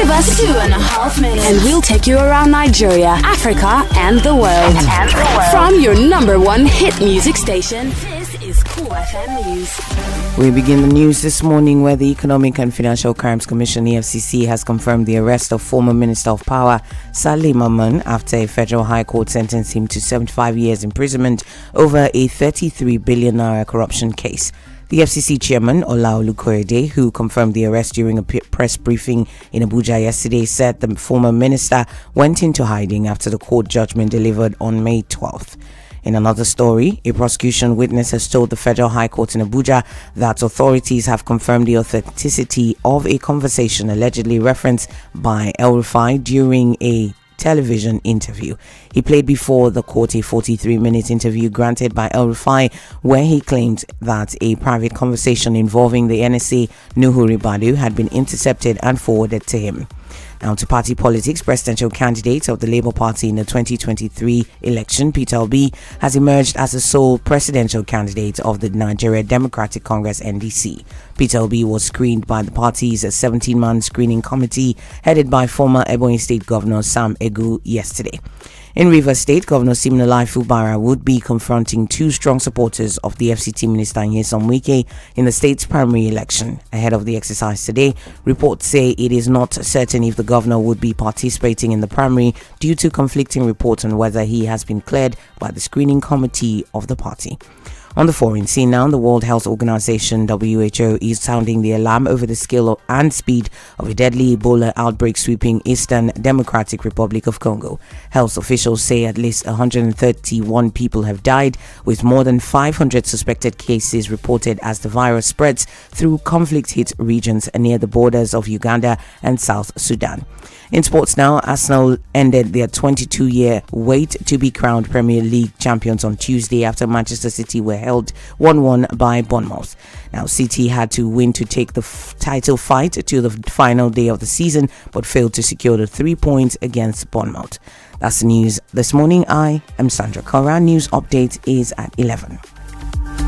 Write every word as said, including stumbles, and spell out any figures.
Give us two and a half minutes, and we'll take you around Nigeria, Africa, and the world. And the world. From your number one hit music station, this is Cool F M News. We begin the news this morning where the Economic and Financial Crimes Commission, E F C C, has confirmed the arrest of former Minister of Power Salim Aman after a federal high court sentenced him to seventy-five years imprisonment over a thirty-three billion naira corruption case. The F C C chairman, Ola Olukoyede, who confirmed the arrest during a press briefing in Abuja yesterday, said the former minister went into hiding after the court judgment delivered on May twelfth. In another story, a prosecution witness has told the Federal High Court in Abuja that authorities have confirmed the authenticity of a conversation allegedly referenced by El-Rufai during a television interview. He played before the court a forty-three minute interview granted by El-Rufai where he claimed that a private conversation involving the N S A Nuhu Ribadu had been intercepted and forwarded to him. Now to party politics, presidential candidate of the Labour Party in the twenty twenty-three election, Peter Obi, has emerged as the sole presidential candidate of the Nigeria Democratic Congress N D C. Peter Obi was screened by the party's seventeen man screening committee headed by former Ebonyi State Governor Sam Egu yesterday. In Rivers State, Governor Siminalayi Fubara would be confronting two strong supporters of the F C T Minister Nyesom Wike in the state's primary election. Ahead of the exercise today, reports say it is not certain if the governor would be participating in the primary due to conflicting reports on whether he has been cleared by the screening committee of the party. On the foreign scene now, the World Health Organization W H O is sounding the alarm over the scale and speed of a deadly Ebola outbreak sweeping Eastern Democratic Republic of Congo. Health officials say at least one hundred thirty-one people have died, with more than five hundred suspected cases reported as the virus spreads through conflict-hit regions near the borders of Uganda and South Sudan. In sports now, Arsenal ended their twenty-two year wait to be crowned Premier League champions on Tuesday after Manchester City were held one one by Bournemouth. Now, City had to win to take the f- title fight to the final day of the season, but failed to secure the three points against Bournemouth. That's the news this morning. I am Sandra Cora. News update is at eleven.